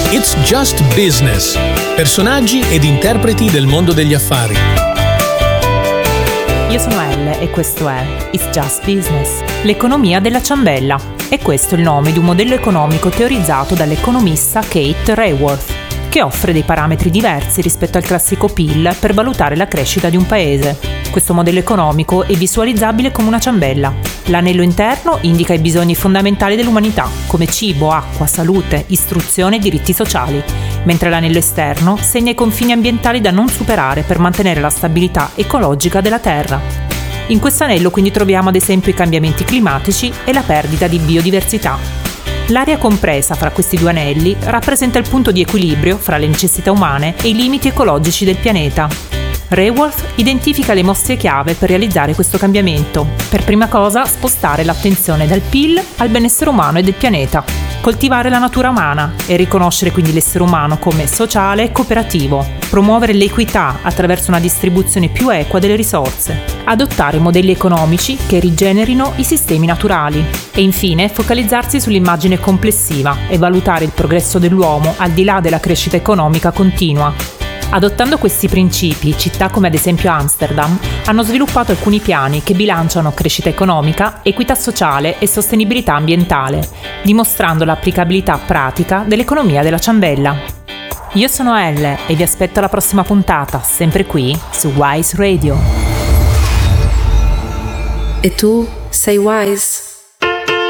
It's Just Business. Personaggi ed interpreti del mondo degli affari. Io sono Elle e questo è It's Just Business, l'economia della ciambella. E questo è il nome di un modello economico teorizzato dall'economista Kate Raworth, che offre dei parametri diversi rispetto al classico PIL per valutare la crescita di un paese. Questo modello economico è visualizzabile come una ciambella. L'anello interno indica i bisogni fondamentali dell'umanità, come cibo, acqua, salute, istruzione e diritti sociali, mentre l'anello esterno segna i confini ambientali da non superare per mantenere la stabilità ecologica della Terra. In questo anello quindi troviamo ad esempio i cambiamenti climatici e la perdita di biodiversità. L'area compresa fra questi due anelli rappresenta il punto di equilibrio fra le necessità umane e i limiti ecologici del pianeta. Raworth identifica le mosse chiave per realizzare questo cambiamento. Per prima cosa, spostare l'attenzione dal PIL al benessere umano e del pianeta, coltivare la natura umana e riconoscere quindi l'essere umano come sociale e cooperativo, promuovere l'equità attraverso una distribuzione più equa delle risorse, adottare modelli economici che rigenerino i sistemi naturali e infine focalizzarsi sull'immagine complessiva e valutare il progresso dell'uomo al di là della crescita economica continua. Adottando questi principi, città come ad esempio Amsterdam hanno sviluppato alcuni piani che bilanciano crescita economica, equità sociale e sostenibilità ambientale, dimostrando l'applicabilità pratica dell'economia della ciambella. Io sono Elle e vi aspetto alla prossima puntata, sempre qui su Wise Radio. E tu sei wise?